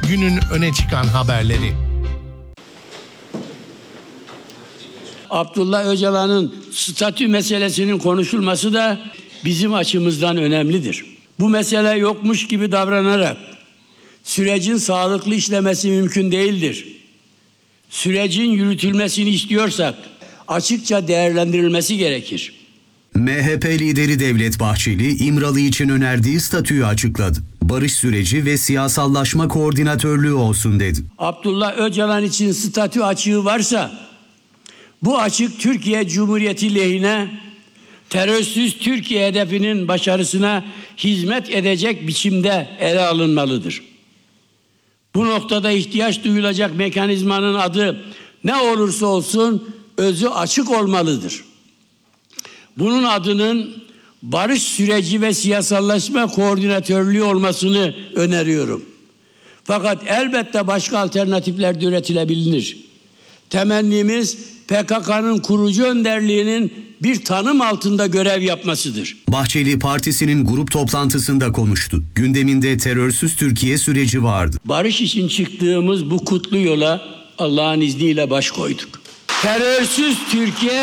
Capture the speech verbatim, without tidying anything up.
günün öne çıkan haberleri. Abdullah Öcalan'ın statü meselesinin konuşulması da bizim açımızdan önemlidir. Bu mesele yokmuş gibi davranarak sürecin sağlıklı işlemesi mümkün değildir. Sürecin yürütülmesini istiyorsak açıkça değerlendirilmesi gerekir. M H P lideri Devlet Bahçeli, İmralı için önerdiği statüyü açıkladı. Barış süreci ve siyasallaşma koordinatörlüğü olsun dedi. Abdullah Öcalan için statü açığı varsa bu açık Türkiye Cumhuriyeti lehine, terörsüz Türkiye hedefinin başarısına hizmet edecek biçimde ele alınmalıdır. Bu noktada ihtiyaç duyulacak mekanizmanın adı ne olursa olsun özü açık olmalıdır. Bunun adının barış süreci ve siyasallaşma koordinatörlüğü olmasını öneriyorum. Fakat elbette başka alternatifler de üretilebilir. Temennimiz P K K'nın kurucu önderliğinin bir tanım altında görev yapmasıdır. Bahçeli partisinin grup toplantısında konuştu. Gündeminde terörsüz Türkiye süreci vardı. Barış için çıktığımız bu kutlu yola Allah'ın izniyle baş koyduk. Terörsüz Türkiye